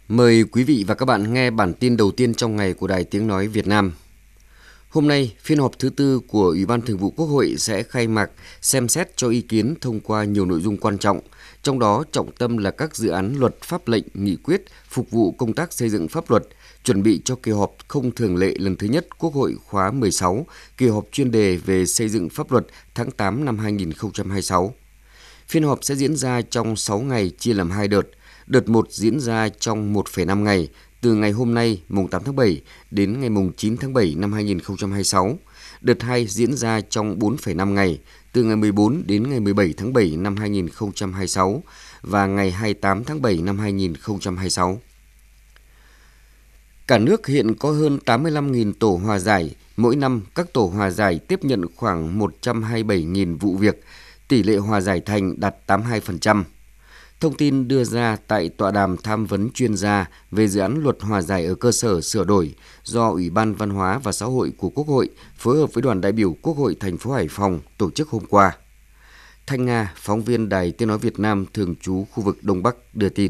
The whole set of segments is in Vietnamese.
Mời quý vị và các bạn nghe bản tin đầu tiên trong ngày của Đài Tiếng Nói Việt Nam. Hôm nay, phiên họp thứ tư của Ủy ban Thường vụ Quốc hội sẽ khai mạc xem xét cho ý kiến thông qua nhiều nội dung quan trọng, trong đó trọng tâm là các dự án luật, pháp lệnh, nghị quyết phục vụ công tác xây dựng pháp luật, chuẩn bị cho kỳ họp không thường lệ lần thứ nhất Quốc hội khóa 16, kỳ họp chuyên đề về xây dựng pháp luật tháng 8 năm 2026. Phiên họp sẽ diễn ra trong 6 ngày chia làm 2 đợt. Đợt 1 diễn ra trong 1,5 ngày, từ ngày hôm nay, mùng 8 tháng 7 đến ngày mùng 9 tháng 7 năm 2026. Đợt 2 diễn ra trong 4,5 ngày, từ ngày 14 đến ngày 17 tháng 7 năm 2026 và ngày 28 tháng 7 năm 2026. Cả nước hiện có hơn 85.000 tổ hòa giải. Mỗi năm, các tổ hòa giải tiếp nhận khoảng 127.000 vụ việc, tỷ lệ hòa giải thành đạt 82%. Thông tin đưa ra tại tọa đàm tham vấn chuyên gia về dự án luật hòa giải ở cơ sở sửa đổi do Ủy ban Văn hóa và Xã hội của Quốc hội phối hợp với đoàn đại biểu Quốc hội thành phố Hải Phòng tổ chức hôm qua. Thanh Nga, phóng viên Đài Tiếng Nói Việt Nam thường trú khu vực Đông Bắc đưa tin.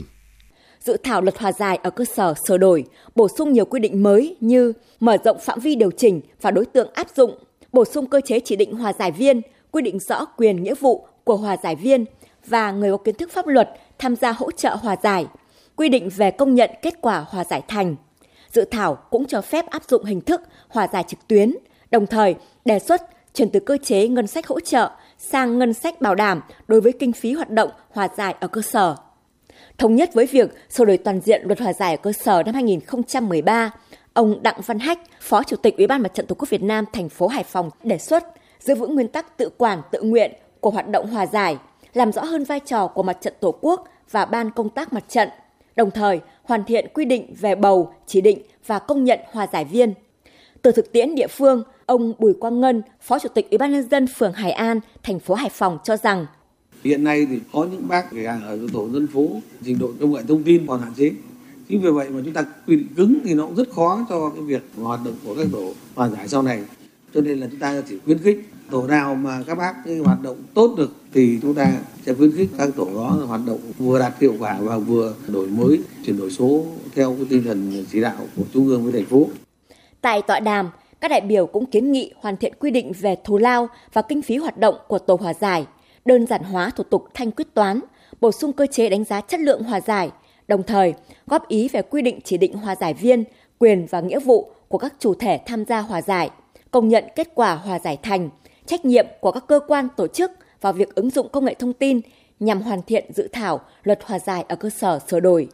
Dự thảo luật hòa giải ở cơ sở sửa đổi, bổ sung nhiều quy định mới như mở rộng phạm vi điều chỉnh và đối tượng áp dụng, bổ sung cơ chế chỉ định hòa giải viên, quy định rõ quyền nghĩa vụ của hòa giải viên và người có kiến thức pháp luật tham gia hỗ trợ hòa giải, quy định về công nhận kết quả hòa giải thành. Dự thảo cũng cho phép áp dụng hình thức hòa giải trực tuyến, đồng thời đề xuất chuyển từ cơ chế ngân sách hỗ trợ sang ngân sách bảo đảm đối với kinh phí hoạt động hòa giải ở cơ sở. Thống nhất với việc sửa đổi toàn diện luật hòa giải ở cơ sở năm 2013, ông Đặng Văn Hách, Phó Chủ tịch Ủy ban Mặt trận Tổ quốc Việt Nam thành phố Hải Phòng đề xuất giữ vững nguyên tắc tự quản tự nguyện của hoạt động hòa giải, làm rõ hơn vai trò của Mặt trận Tổ quốc và Ban công tác mặt trận, đồng thời hoàn thiện quy định về bầu, chỉ định và công nhận hòa giải viên. Từ thực tiễn địa phương, ông Bùi Quang Ngân, Phó Chủ tịch Ủy ban nhân dân phường Hải An, thành phố Hải Phòng cho rằng hiện nay thì có những bác ở tổ dân phố trình độ công nghệ thông tin còn hạn chế. Chính vì vậy mà chúng ta quy định cứng thì nó cũng rất khó cho cái việc hoạt động của các tổ hòa giải sau này. Cho nên là chúng ta chỉ khuyến khích tổ nào mà các bác hoạt động tốt được thì chúng ta sẽ khuyến khích các tổ đó hoạt động vừa đạt hiệu quả và vừa đổi mới, chuyển đổi số theo cái tinh thần chỉ đạo của Trung ương với thành phố. Tại tọa đàm, các đại biểu cũng kiến nghị hoàn thiện quy định về thù lao và kinh phí hoạt động của tổ hòa giải, đơn giản hóa thủ tục thanh quyết toán, bổ sung cơ chế đánh giá chất lượng hòa giải, đồng thời góp ý về quy định chỉ định hòa giải viên, quyền và nghĩa vụ của các chủ thể tham gia hòa giải, công nhận kết quả hòa giải thành, trách nhiệm của các cơ quan tổ chức vào việc ứng dụng công nghệ thông tin nhằm hoàn thiện dự thảo luật hòa giải ở cơ sở sửa đổi.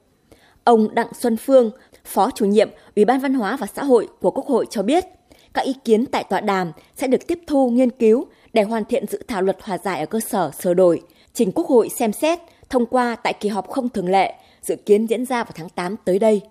Ông Đặng Xuân Phương, Phó Chủ nhiệm Ủy ban Văn hóa và Xã hội của Quốc hội cho biết, các ý kiến tại tọa đàm sẽ được tiếp thu nghiên cứu để hoàn thiện dự thảo luật hòa giải ở cơ sở sửa đổi, trình Quốc hội xem xét, thông qua tại kỳ họp không thường lệ, dự kiến diễn ra vào tháng 8 tới đây.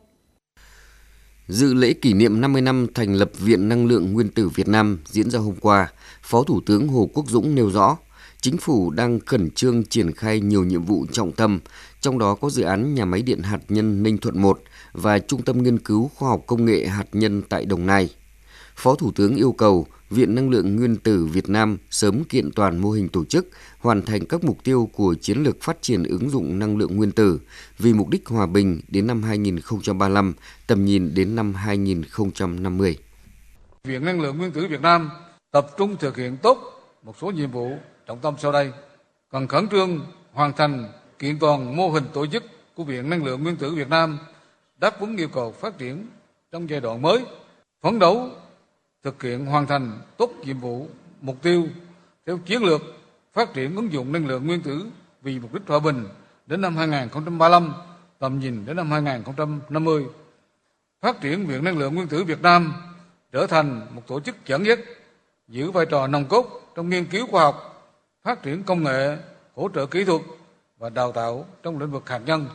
Dự lễ kỷ niệm 50 năm thành lập Viện Năng lượng Nguyên tử Việt Nam diễn ra hôm qua, Phó Thủ tướng Hồ Quốc Dũng nêu rõ, Chính phủ đang khẩn trương triển khai nhiều nhiệm vụ trọng tâm, trong đó có dự án nhà máy điện hạt nhân Ninh Thuận 1 và Trung tâm Nghiên cứu Khoa học Công nghệ Hạt nhân tại Đồng Nai. Phó Thủ tướng yêu cầu Viện Năng lượng Nguyên tử Việt Nam sớm kiện toàn mô hình tổ chức, hoàn thành các mục tiêu của chiến lược phát triển ứng dụng năng lượng nguyên tử vì mục đích hòa bình đến năm 2035, tầm nhìn đến năm 2050. Viện Năng lượng Nguyên tử Việt Nam tập trung thực hiện tốt một số nhiệm vụ trọng tâm sau đây. Cần khẩn trương hoàn thành kiện toàn mô hình tổ chức của Viện Năng lượng Nguyên tử Việt Nam đáp ứng yêu cầu phát triển trong giai đoạn mới, phấn đấu thực hiện hoàn thành tốt nhiệm vụ, mục tiêu theo chiến lược phát triển ứng dụng năng lượng nguyên tử vì mục đích hòa bình đến năm 2035, tầm nhìn đến năm 2050. Phát triển Viện Năng lượng Nguyên tử Việt Nam trở thành một tổ chức dẫn dắt, giữ vai trò nòng cốt trong nghiên cứu khoa học, phát triển công nghệ, hỗ trợ kỹ thuật và đào tạo trong lĩnh vực hạt nhân.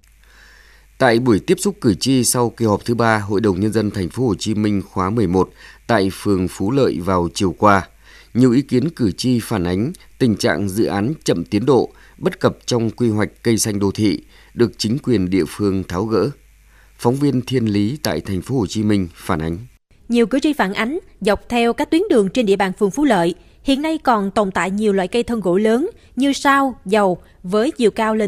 Tại buổi tiếp xúc cử tri sau kỳ họp thứ 3 Hội đồng Nhân dân Thành phố Hồ Chí Minh khóa 11 tại phường Phú Lợi vào chiều qua, nhiều ý kiến cử tri phản ánh tình trạng dự án chậm tiến độ, bất cập trong quy hoạch cây xanh đô thị được chính quyền địa phương tháo gỡ. Phóng viên Thiên Lý tại Thành phố Hồ Chí Minh phản ánh. Nhiều cử tri phản ánh dọc theo các tuyến đường trên địa bàn phường Phú Lợi, hiện nay còn tồn tại nhiều loại cây thân gỗ lớn như sao, dầu với chiều cao lên